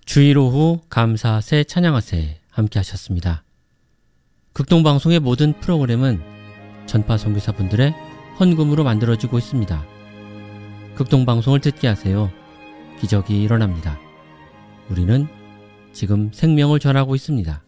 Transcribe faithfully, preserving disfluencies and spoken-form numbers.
주일 오후 감사하세 찬양하세 함께 하셨습니다. 극동방송의 모든 프로그램은 전파 선교사분들의 헌금으로 만들어지고 있습니다. 극동방송을 듣게 하세요. 기적이 일어납니다. 우리는 지금 생명을 전하고 있습니다.